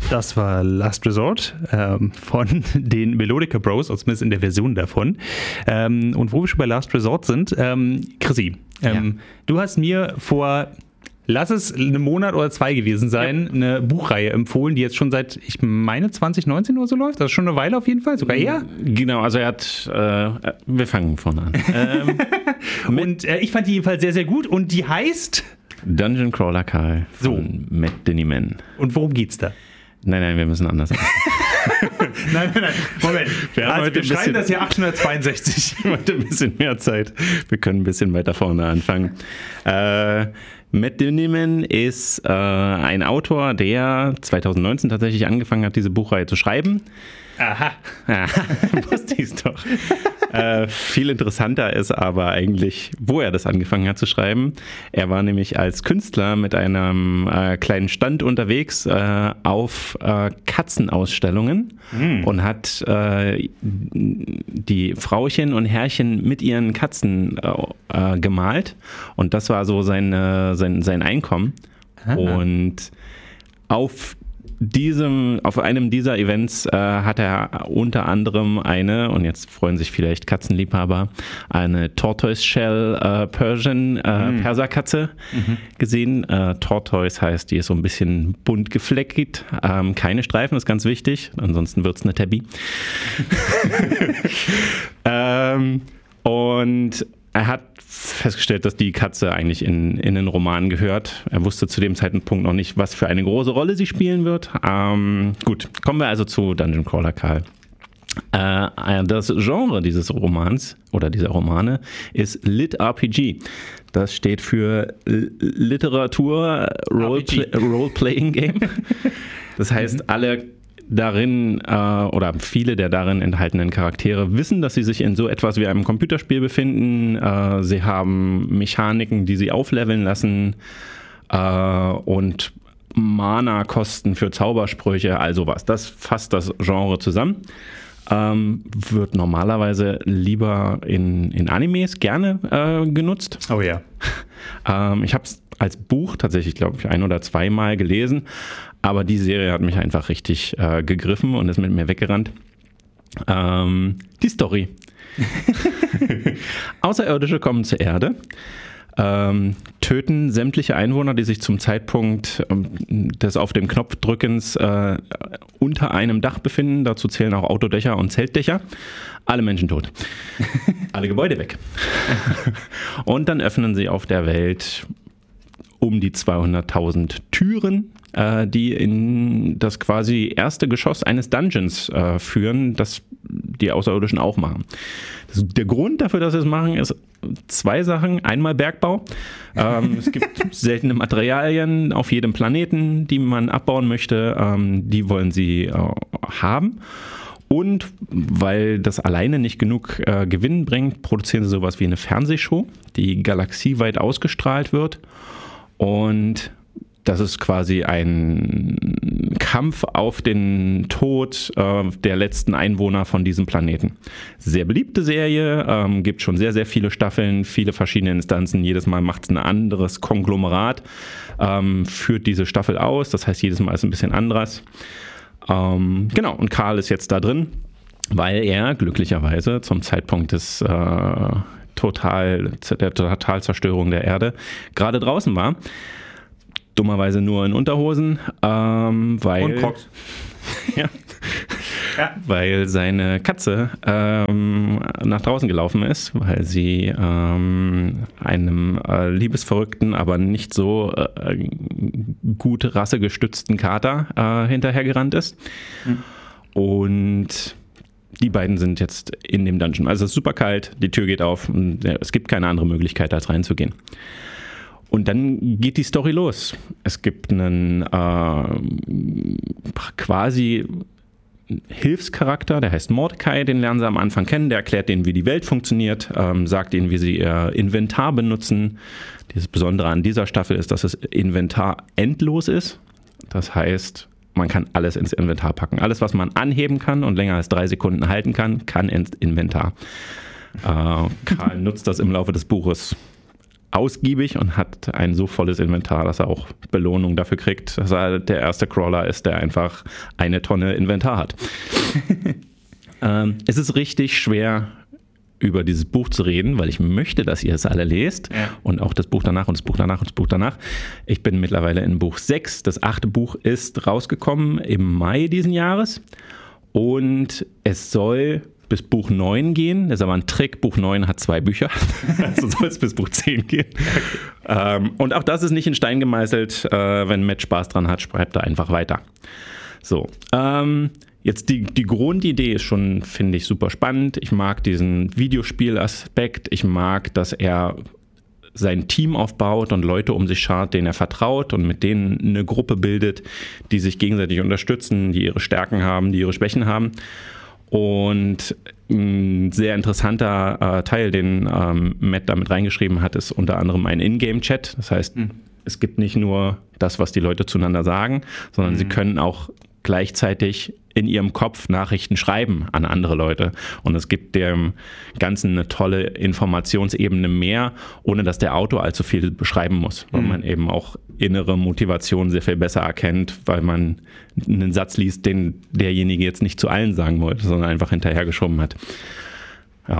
Das war Last Resort von den Melodica Bros, zumindest in der Version davon. Und wo wir schon bei Last Resort sind, Chrissy, du hast mir vor, lass es einen Monat oder 2 gewesen sein, eine Buchreihe empfohlen, die jetzt schon seit, ich meine, 2019 oder so läuft. Das ist schon eine Weile auf jeden Fall, sogar eher. Genau, also er hat, wir fangen vorne an. Und ich fand die jedenfalls sehr, sehr gut und die heißt Dungeon Crawler Carl von Matt Dinniman. Und worum geht's da? Nein, wir müssen anders anfangen. Nein, Moment. Wir schreiben das hier 862. Heute ein bisschen mehr Zeit. Wir können ein bisschen weiter vorne anfangen. Matt Dinniman ist ein Autor, der 2019 tatsächlich angefangen hat, diese Buchreihe zu schreiben. Aha. Wusste ich es doch. Viel interessanter ist aber eigentlich, wo er das angefangen hat zu schreiben. Er war nämlich als Künstler mit einem kleinen Stand unterwegs auf Katzenausstellungen und hat die Frauchen und Herrchen mit ihren Katzen gemalt. Und das war so sein Einkommen. Aha. Und auf einem dieser Events hat er unter anderem und jetzt freuen sich vielleicht Katzenliebhaber, eine Tortoise Shell Persian Perserkatze gesehen. Tortoise heißt, die ist so ein bisschen bunt gefleckt, keine Streifen, ist ganz wichtig, ansonsten wird es eine Tabby. Und er hat festgestellt, dass die Katze eigentlich in den Roman gehört. Er wusste zu dem Zeitpunkt noch nicht, was für eine große Rolle sie spielen wird. Gut, kommen wir also zu Dungeon Crawler Carl. Das Genre dieses Romans oder dieser Romane ist Lit RPG. Das steht für Literatur Role-Playing Game. Das heißt, alle darin oder viele der darin enthaltenen Charaktere wissen, dass sie sich in so etwas wie einem Computerspiel befinden. Sie haben Mechaniken, die sie aufleveln lassen und Mana-Kosten für Zaubersprüche, also was. Das fasst das Genre zusammen. Wird normalerweise lieber in Animes gerne genutzt. Oh ja. Ich habe es als Buch tatsächlich, glaube ich, 1 oder 2 Mal gelesen. Aber die Serie hat mich einfach richtig gegriffen und ist mit mir weggerannt. Die Story. Außerirdische kommen zur Erde, töten sämtliche Einwohner, die sich zum Zeitpunkt des auf dem Knopf drückens unter einem Dach befinden. Dazu zählen auch Autodächer und Zeltdächer. Alle Menschen tot. Alle Gebäude weg. Und dann öffnen sie auf der Welt um die 200.000 Türen, die in das quasi erste Geschoss eines Dungeons führen, das die Außerirdischen auch machen. Der Grund dafür, dass sie es machen, ist 2 Sachen. Einmal Bergbau. Es gibt seltene Materialien auf jedem Planeten, die man abbauen möchte. Die wollen sie haben. Und weil das alleine nicht genug Gewinn bringt, produzieren sie sowas wie eine Fernsehshow, die galaxieweit ausgestrahlt wird. Und das ist quasi ein Kampf auf den Tod der letzten Einwohner von diesem Planeten. Sehr beliebte Serie, gibt schon sehr, sehr viele Staffeln, viele verschiedene Instanzen. Jedes Mal macht es ein anderes Konglomerat, führt diese Staffel aus. Das heißt, jedes Mal ist ein bisschen anderes. Genau, und Carl ist jetzt da drin, weil er glücklicherweise zum Zeitpunkt der Totalzerstörung der Erde gerade draußen war. Dummerweise nur in Unterhosen, weil... Und Crocs. Weil seine Katze nach draußen gelaufen ist, weil sie einem liebesverrückten, aber nicht so gut rassegestützten Kater hinterhergerannt ist. Und die beiden sind jetzt in dem Dungeon. Also es ist super kalt, die Tür geht auf und es gibt keine andere Möglichkeit, als reinzugehen. Und dann geht die Story los. Es gibt einen quasi Hilfscharakter, der heißt Mordecai, den lernen sie am Anfang kennen, der erklärt denen, wie die Welt funktioniert, sagt ihnen, wie sie ihr Inventar benutzen. Das Besondere an dieser Staffel ist, dass das Inventar endlos ist. Das heißt, man kann alles ins Inventar packen. Alles, was man anheben kann und länger als 3 Sekunden halten kann, kann ins Inventar. Karl nutzt das im Laufe des Buches ausgiebig und hat ein so volles Inventar, dass er auch Belohnung dafür kriegt, dass er der erste Crawler ist, der einfach eine Tonne Inventar hat. Es ist richtig schwer, über dieses Buch zu reden, weil ich möchte, dass ihr es alle lest. Ja. Und auch das Buch danach und das Buch danach und das Buch danach. Ich bin mittlerweile in Buch 6. Das 8. Buch ist rausgekommen im Mai diesen Jahres. Und es soll bis Buch 9 gehen. Das ist aber ein Trick. Buch 9 hat 2 Bücher. Also soll es bis Buch 10 gehen. Und auch das ist nicht in Stein gemeißelt. Wenn Matt Spaß dran hat, schreibt er einfach weiter. So. Jetzt die Grundidee ist schon, finde ich, super spannend. Ich mag diesen Videospielaspekt. Ich mag, dass er sein Team aufbaut und Leute um sich schart, denen er vertraut und mit denen eine Gruppe bildet, die sich gegenseitig unterstützen, die ihre Stärken haben, die ihre Schwächen haben. Und ein sehr interessanter Teil, den Matt damit reingeschrieben hat, ist unter anderem ein Ingame-Chat. Das heißt, es gibt nicht nur das, was die Leute zueinander sagen, sondern sie können auch gleichzeitig in ihrem Kopf Nachrichten schreiben an andere Leute. Und es gibt dem Ganzen eine tolle Informationsebene mehr, ohne dass der Autor allzu viel beschreiben muss. Weil man eben auch innere Motivation sehr viel besser erkennt, weil man einen Satz liest, den derjenige jetzt nicht zu allen sagen wollte, sondern einfach hinterhergeschoben hat. Ja.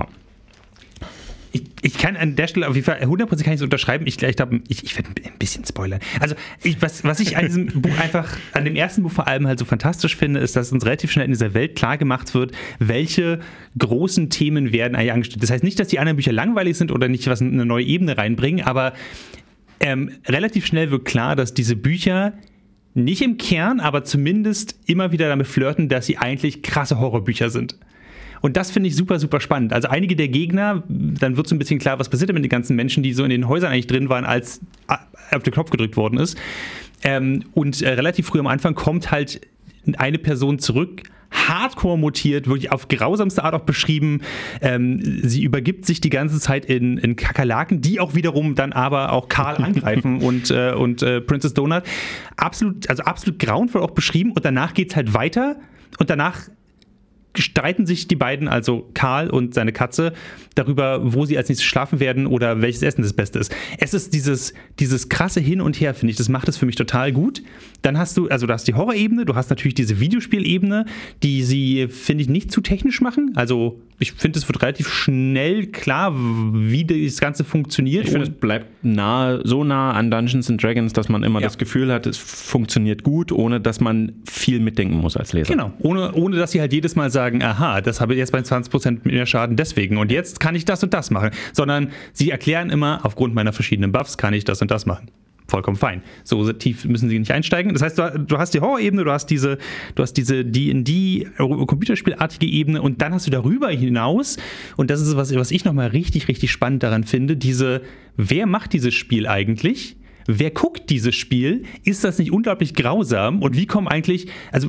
Ich kann an der Stelle auf jeden Fall 100% kann ich so unterschreiben. Ich werde ein bisschen spoilern. Also was ich an diesem Buch einfach, an dem ersten Buch vor allem halt so fantastisch finde, ist, dass uns relativ schnell in dieser Welt klar gemacht wird, welche großen Themen werden eigentlich angestellt. Das heißt nicht, dass die anderen Bücher langweilig sind oder nicht was eine neue Ebene reinbringen, aber relativ schnell wird klar, dass diese Bücher nicht im Kern, aber zumindest immer wieder damit flirten, dass sie eigentlich krasse Horrorbücher sind. Und das finde ich super, super spannend. Also einige der Gegner, dann wird so ein bisschen klar, was passiert mit den ganzen Menschen, die so in den Häusern eigentlich drin waren, als auf den Knopf gedrückt worden ist. Und relativ früh am Anfang kommt halt eine Person zurück, hardcore mutiert, wirklich auf grausamste Art auch beschrieben. Sie übergibt sich die ganze Zeit in Kakerlaken, die auch wiederum dann aber auch Karl angreifen und Princess Donut. Absolut grauenvoll auch beschrieben. Und danach geht es halt weiter und danach streiten sich die beiden, also Karl und seine Katze, darüber, wo sie als nächstes schlafen werden oder welches Essen das Beste ist. Es ist dieses krasse Hin und Her, finde ich, das macht es für mich total gut. Dann hast du die Horrorebene, du hast natürlich diese Videospielebene, die sie, finde ich, nicht zu technisch machen. Also ich finde, es wird relativ schnell klar, wie das Ganze funktioniert. Ich finde, es bleibt so nah an Dungeons & Dragons, dass man immer das Gefühl hat, es funktioniert gut, ohne dass man viel mitdenken muss als Leser. Genau, ohne dass sie halt jedes Mal sagen, aha, das habe ich jetzt bei 20% mehr Schaden deswegen und jetzt kann ich das und das machen. Sondern sie erklären immer, aufgrund meiner verschiedenen Buffs kann ich das und das machen. Vollkommen fein. So tief müssen sie nicht einsteigen. Das heißt, du hast die Horror-Ebene, du hast diese D&D-Computerspielartige Ebene und dann hast du darüber hinaus, und das ist was ich nochmal richtig, richtig spannend daran finde, wer macht dieses Spiel eigentlich? Wer guckt dieses Spiel? Ist das nicht unglaublich grausam? Und wie kommen eigentlich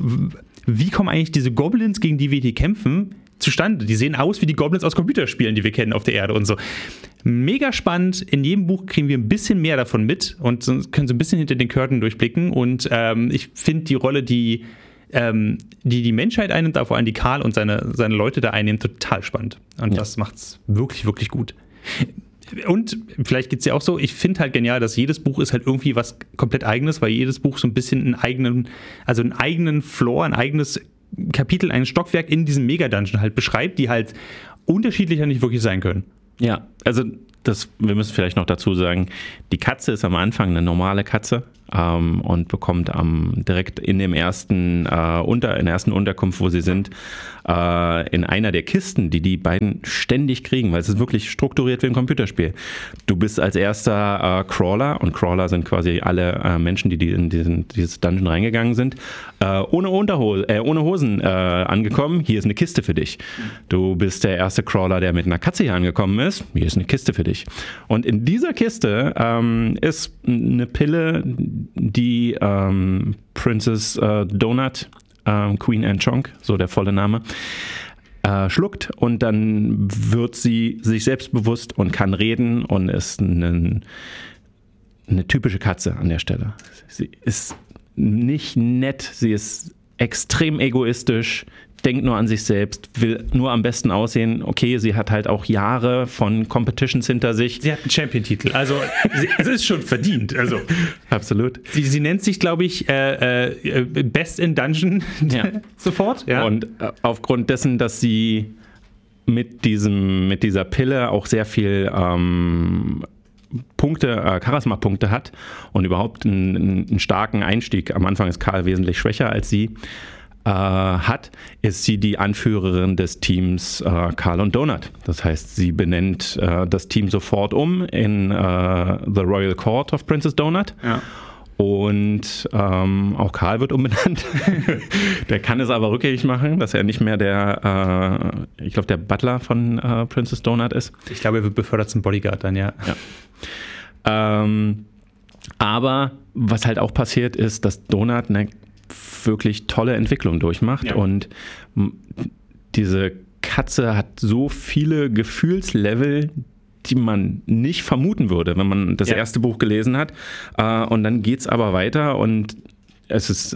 diese Goblins, gegen die wir hier kämpfen, zustande? Die sehen aus wie die Goblins aus Computerspielen, die wir kennen auf der Erde und so. Mega spannend. In jedem Buch kriegen wir ein bisschen mehr davon mit und können so ein bisschen hinter den Curtain durchblicken. Und ich finde die Rolle, die Menschheit einnimmt, vor allem die Karl und seine Leute da einnehmen, total spannend. Und das macht's wirklich, wirklich gut. Und vielleicht geht es ja auch so, ich finde halt genial, dass jedes Buch ist halt irgendwie was komplett Eigenes, weil jedes Buch so ein bisschen einen eigenen Floor, ein eigenes Kapitel, ein Stockwerk in diesem Mega-Dungeon halt beschreibt, die halt unterschiedlicher nicht wirklich sein können. Ja, also wir müssen vielleicht noch dazu sagen, die Katze ist am Anfang eine normale Katze und bekommt direkt in der ersten Unterkunft, wo sie sind, in einer der Kisten, die beiden ständig kriegen, weil es ist wirklich strukturiert wie ein Computerspiel. Du bist als erster Crawler, und Crawler sind quasi alle Menschen, die in dieses Dungeon reingegangen sind, ohne Hosen angekommen. Hier ist eine Kiste für dich. Du bist der erste Crawler, der mit einer Katze hier angekommen ist. Hier ist eine Kiste für dich. Und in dieser Kiste ist eine Pille, die Princess Donut, Queen Anne Chonk, so der volle Name, schluckt, und dann wird sie sich selbstbewusst und kann reden und ist eine typische Katze an der Stelle. Sie ist nicht nett, sie ist extrem egoistisch, denkt nur an sich selbst, will nur am besten aussehen. Okay, sie hat halt auch Jahre von Competitions hinter sich. Sie hat einen Champion-Titel, also es ist schon verdient. Also absolut. Sie nennt sich, glaube ich, Best in Dungeon sofort. Ja. Und aufgrund dessen, dass sie mit dieser Pille auch sehr viel Charisma-Punkte hat und überhaupt einen starken Einstieg. Am Anfang ist Karl wesentlich schwächer als sie. Ist sie die Anführerin des Teams Karl und Donut. Das heißt, sie benennt das Team sofort in The Royal Court of Princess Donut. Ja. Und auch Karl wird umbenannt. Der kann es aber rückgängig machen, dass er nicht mehr der Butler von Princess Donut ist. Ich glaube, er wird befördert zum Bodyguard dann, ja. Aber was halt auch passiert ist, dass Donut eine wirklich tolle Entwicklung durchmacht und diese Katze hat so viele Gefühlslevel, die man nicht vermuten würde, wenn man das erste Buch gelesen hat. Und dann geht es aber weiter und es ist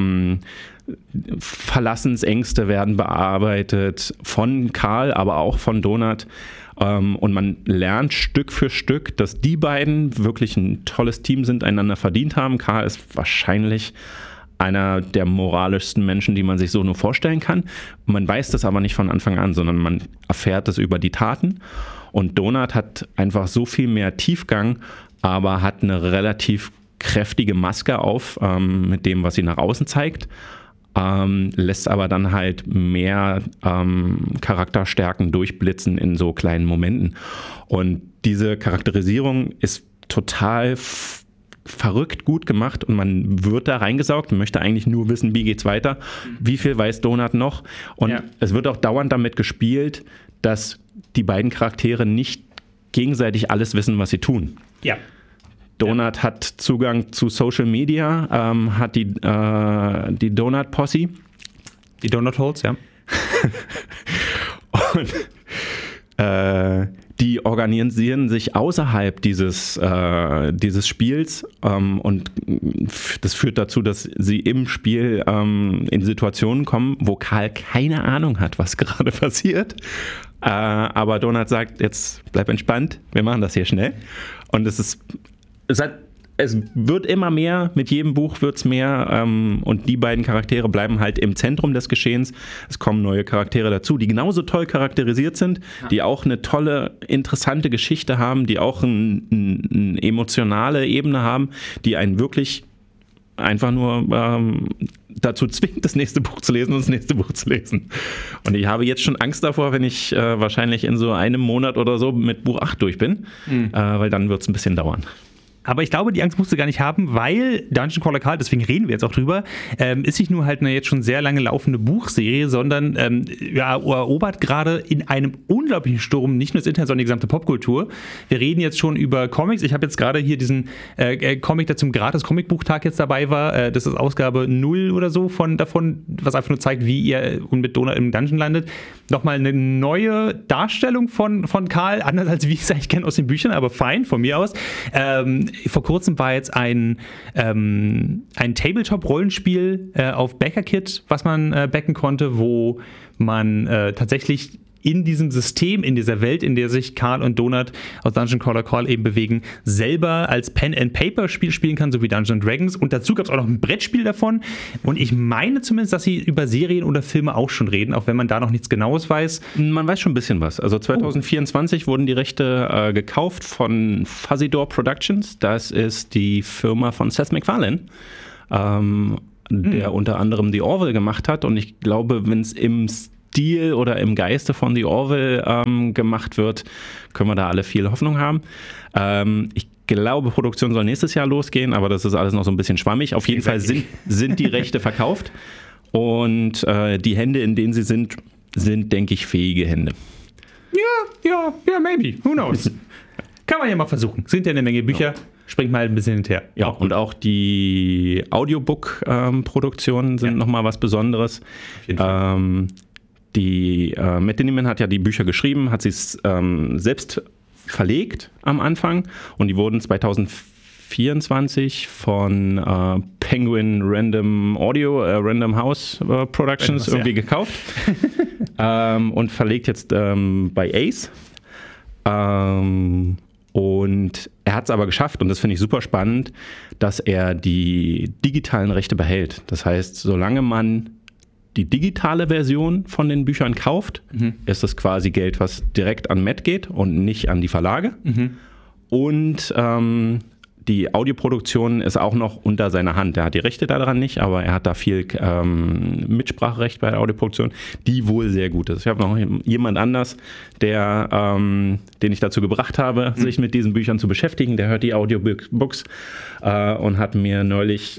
Verlassensängste werden bearbeitet von Karl, aber auch von Donut. Und man lernt Stück für Stück, dass die beiden wirklich ein tolles Team sind, einander verdient haben. Karl ist wahrscheinlich einer der moralischsten Menschen, die man sich so nur vorstellen kann. Man weiß das aber nicht von Anfang an, sondern man erfährt es über die Taten. Und Donut hat einfach so viel mehr Tiefgang, aber hat eine relativ kräftige Maske auf mit dem, was sie nach außen zeigt. Lässt aber dann halt mehr Charakterstärken durchblitzen in so kleinen Momenten. Und diese Charakterisierung ist total verrückt gut gemacht und man wird da reingesaugt und möchte eigentlich nur wissen, wie geht's weiter, wie viel weiß Donut noch. Und es wird auch dauernd damit gespielt, dass die beiden Charaktere nicht gegenseitig alles wissen, was sie tun. Ja. Donut hat Zugang zu Social Media, hat die Donut Posse. Die Donut Holes, ja. Und die organisieren sich außerhalb dieses Spiels und das führt dazu, dass sie im Spiel in Situationen kommen, wo Karl keine Ahnung hat, was gerade passiert. Aber Donut sagt, jetzt bleib entspannt, wir machen das hier schnell. Und es wird immer mehr, mit jedem Buch wird es mehr und die beiden Charaktere bleiben halt im Zentrum des Geschehens. Es kommen neue Charaktere dazu, die genauso toll charakterisiert sind, die auch eine tolle, interessante Geschichte haben, die auch eine emotionale Ebene haben, die einen wirklich einfach nur dazu zwingt, das nächste Buch zu lesen und das nächste Buch zu lesen. Und ich habe jetzt schon Angst davor, wenn ich wahrscheinlich in so einem Monat oder so mit Buch 8 durch bin, weil dann wird es ein bisschen dauern. Aber ich glaube, die Angst musst du gar nicht haben, weil Dungeon Crawler Karl, deswegen reden wir jetzt auch drüber, ist nicht nur halt eine jetzt schon sehr lange laufende Buchserie, sondern erobert gerade in einem unglaublichen Sturm nicht nur das Internet, sondern die gesamte Popkultur. Wir reden jetzt schon über Comics. Ich habe jetzt gerade hier diesen Comic, der zum Gratis-Comicbuchtag jetzt dabei war. Das ist Ausgabe 0 oder so davon, was einfach nur zeigt, wie ihr mit Donut im Dungeon landet. Nochmal eine neue Darstellung von Karl, anders als wie ich es eigentlich kenne aus den Büchern, aber fein, von mir aus. Vor kurzem war jetzt ein Tabletop-Rollenspiel auf BackerKit, was man backen konnte, wo man tatsächlich in diesem System, in dieser Welt, in der sich Karl und Donut aus Dungeon Crawler Karl eben bewegen, selber als Pen-and-Paper-Spiel spielen kann, so wie Dungeons & Dragons. Und dazu gab es auch noch ein Brettspiel davon. Und ich meine zumindest, dass sie über Serien oder Filme auch schon reden, auch wenn man da noch nichts Genaues weiß. Man weiß schon ein bisschen was. Also 2024 wurden die Rechte gekauft von Fuzzy Door Productions. Das ist die Firma von Seth MacFarlane, der unter anderem The Orville gemacht hat. Und ich glaube, wenn es im Stil oder im Geiste von The Orville gemacht wird, können wir da alle viel Hoffnung haben. Ich glaube, Produktion soll nächstes Jahr losgehen, aber das ist alles noch so ein bisschen schwammig. Auf jeden Fall sind die Rechte verkauft und die Hände, in denen sie sind, denke ich, fähige Hände. Ja, maybe. Who knows? Kann man ja mal versuchen. Sind ja eine Menge Bücher. Ja. Springt mal ein bisschen hinterher. Ja, und auch die Audiobook-Produktionen sind nochmal was Besonderes. Auf jeden Fall. Die Matt Dinniman hat ja die Bücher geschrieben, hat sie es selbst verlegt am Anfang und die wurden 2024 von Penguin Random Audio, Random House Productions irgendwie gekauft und verlegt jetzt bei Ace. Und er hat es aber geschafft, und das finde ich super spannend, dass er die digitalen Rechte behält. Das heißt, solange man die digitale Version von den Büchern kauft, ist das quasi Geld, was direkt an Matt geht und nicht an die Verlage. Und die Audioproduktion ist auch noch unter seiner Hand. Er hat die Rechte daran nicht, aber er hat da viel Mitspracherecht bei der Audioproduktion, die wohl sehr gut ist. Ich habe noch jemand anders, den ich dazu gebracht habe, sich mit diesen Büchern zu beschäftigen. Der hört die Audiobooks und hat mir neulich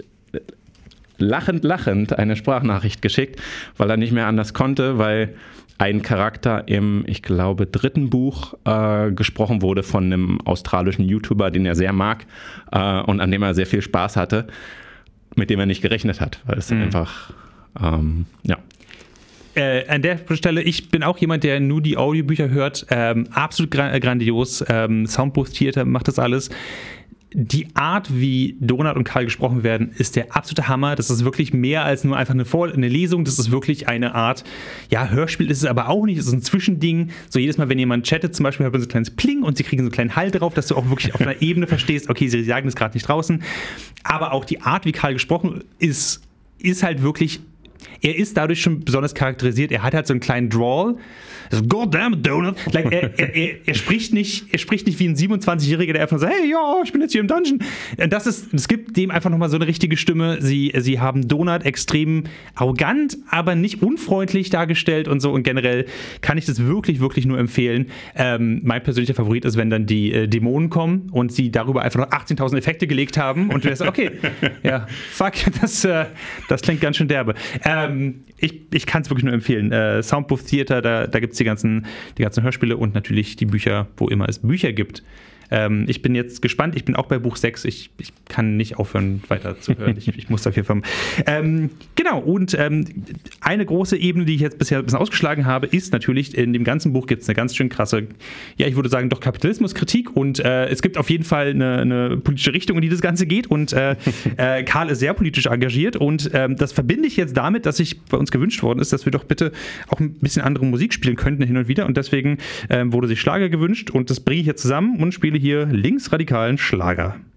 lachend eine Sprachnachricht geschickt, weil er nicht mehr anders konnte, weil ein Charakter im, ich glaube, 3. Buch gesprochen wurde von einem australischen YouTuber, den er sehr mag und an dem er sehr viel Spaß hatte, mit dem er nicht gerechnet hat, weil es einfach, ja. An der Stelle, ich bin auch jemand, der nur die Audiobücher hört, absolut grandios, Soundbooth Theater macht das alles. Die Art, wie Donat und Karl gesprochen werden, ist der absolute Hammer. Das ist wirklich mehr als nur einfach eine Lesung. Das ist wirklich eine Art, ja, Hörspiel ist es aber auch nicht. Es ist ein Zwischending. So jedes Mal, wenn jemand chattet, zum Beispiel, hört man so ein kleines Pling und sie kriegen so einen kleinen Halt drauf, dass du auch wirklich auf einer Ebene verstehst, okay, sie sagen das gerade nicht draußen. Aber auch die Art, wie Karl gesprochen ist halt wirklich, er ist dadurch schon besonders charakterisiert. Er hat halt so einen kleinen Drawl. So, God damn it, Donut. Like, er spricht nicht wie ein 27-Jähriger, der einfach sagt, hey, ja, ich bin jetzt hier im Dungeon. Es gibt dem einfach nochmal so eine richtige Stimme. Sie haben Donut extrem arrogant, aber nicht unfreundlich dargestellt und so. Und generell kann ich das wirklich, wirklich nur empfehlen. Mein persönlicher Favorit ist, wenn dann die Dämonen kommen und sie darüber einfach noch 18.000 Effekte gelegt haben und du denkst, okay, ja, fuck, das klingt ganz schön derbe. Ich kann es wirklich nur empfehlen. Soundbooth Theater, da gibt es die ganzen Hörspiele und natürlich die Bücher, wo immer es Bücher gibt. Ich bin jetzt gespannt. Ich bin auch bei Buch 6. Ich kann nicht aufhören, weiter zu hören. Ich muss auf jeden Fall. Genau. Und eine große Ebene, die ich jetzt bisher ein bisschen ausgeschlagen habe, ist natürlich, in dem ganzen Buch gibt es eine ganz schön krasse, ja, ich würde sagen, doch Kapitalismuskritik. Und es gibt auf jeden Fall eine politische Richtung, in die das Ganze geht. Und Karl ist sehr politisch engagiert. Und das verbinde ich jetzt damit, dass sich bei uns gewünscht worden ist, dass wir doch bitte auch ein bisschen andere Musik spielen könnten hin und wieder. Und deswegen wurde sich Schlager gewünscht. Und das bringe ich jetzt zusammen und spiele hier linksradikalen Schlager.